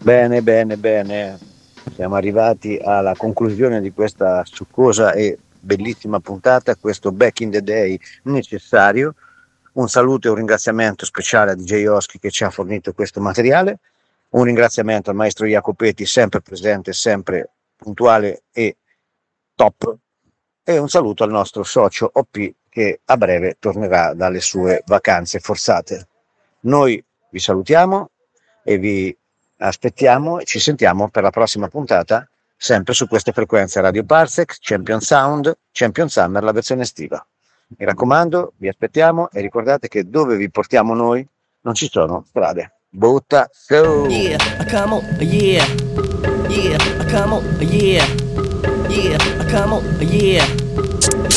Bene, bene, bene. Siamo arrivati alla conclusione di questa succosa e bellissima puntata, questo Back in the Day necessario. Un saluto e un ringraziamento speciale a DJ Oschi che ci ha fornito questo materiale. Un ringraziamento al maestro Jacopetti, sempre presente, sempre puntuale e top. E un saluto al nostro socio OP che a breve tornerà dalle sue vacanze forzate. Noi vi salutiamo e vi aspettiamo e ci sentiamo per la prossima puntata, sempre su queste frequenze Radio Parsec, Champion Sound, Champion Summer, la versione estiva. Mi raccomando, vi aspettiamo e ricordate che dove vi portiamo noi non ci sono strade. Butta show! Yeah, come on, yeah. Yeah, come on, yeah. Yeah, come on, yeah.